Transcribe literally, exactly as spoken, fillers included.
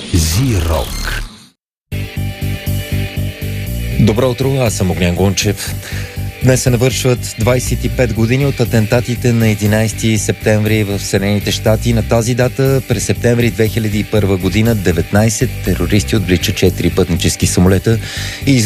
Зирок. Добро утро, аз съм Огнян Гончев. Днес се навършват двадесет и пет години от атентатите на единадесети септември в Съединените щати. На тази дата през септември две хиляди и първа година деветнадесет терористи отвличат четири пътнически самолета и